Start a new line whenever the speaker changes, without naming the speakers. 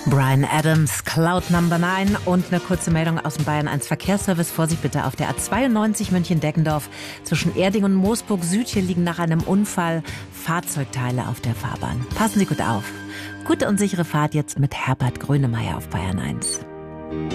Bryan Adams, Cloud Number 9 und eine kurze Meldung aus dem Bayern 1 Verkehrsservice. Vorsicht bitte auf der A92 München-Deggendorf zwischen Erding und Moosburg Süd. Hier liegen nach einem Unfall Fahrzeugteile auf der Fahrbahn. Passen Sie gut auf. Gute und sichere Fahrt jetzt mit Herbert Grönemeyer auf Bayern 1.